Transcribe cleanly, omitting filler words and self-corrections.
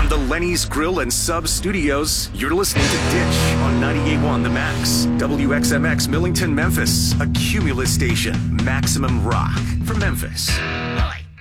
From the Lenny's Grill and Sub Studios, you're listening to Ditch on 98.1 The Max, WXMX Millington, Memphis, a Cumulus station, maximum rock for Memphis.